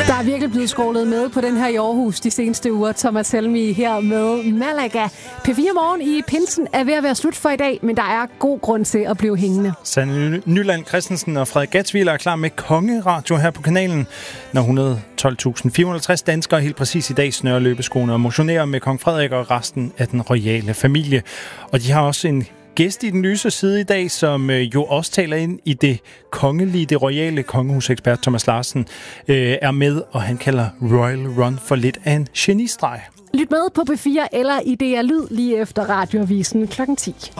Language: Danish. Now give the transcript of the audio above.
Der er virkelig blevet skålet med på den her i Aarhus de seneste uger. Thomas Helmig her med Malaga. P4 Morgen i Pinsen er ved at være slut for i dag, men der er god grund til at blive hængende. Sanne Nyland Christensen og Frederik Gatzwiller er klar med Kongeradio her på kanalen, når 112.450 danskere helt præcis i dag snører løbeskoene og motionerer med kong Frederik og resten af den royale familie. Og de har også en gæst i den lyse side i dag, som jo også taler ind i det kongelige, det royale kongehusekspert Thomas Larsen er med, og han kalder Royal Run for lidt af en genistreg. Lyt med på P4 eller i DR Lyd lige efter radioavisen kl. 10.